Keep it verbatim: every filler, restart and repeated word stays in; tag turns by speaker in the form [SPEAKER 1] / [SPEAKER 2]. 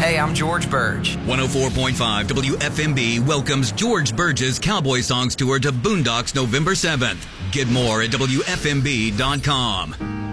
[SPEAKER 1] Hey, I'm George Burge.
[SPEAKER 2] one oh four point five W F M B welcomes George Burge's Cowboy Songs Tour to Boondocks November seventh. Get more at W F M B dot com.